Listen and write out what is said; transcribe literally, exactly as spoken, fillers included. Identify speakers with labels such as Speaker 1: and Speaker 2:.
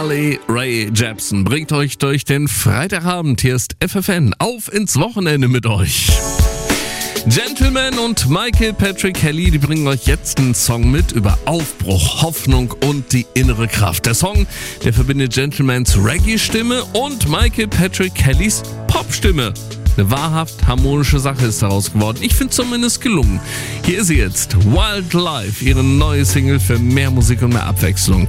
Speaker 1: Carly Rae Jepsen bringt euch durch den Freitagabend. Hier ist F F N. Auf ins Wochenende mit euch. Gentleman und Michael Patrick Kelly, die bringen euch jetzt einen Song mit über Aufbruch, Hoffnung und die innere Kraft. Der Song, der verbindet Gentlemans Reggae-Stimme und Michael Patrick Kellys Pop-Stimme. Eine wahrhaft harmonische Sache ist daraus geworden. Ich finde zumindest gelungen. Hier ist sie jetzt, Wildlife, ihre neue Single für mehr Musik und mehr Abwechslung.